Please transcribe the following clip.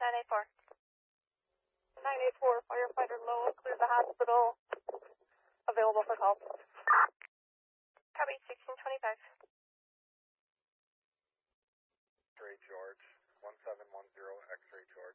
984. 984, firefighter low, clear the hospital. Available for call. Copy, 1625. X-ray George, 1710, X-ray George.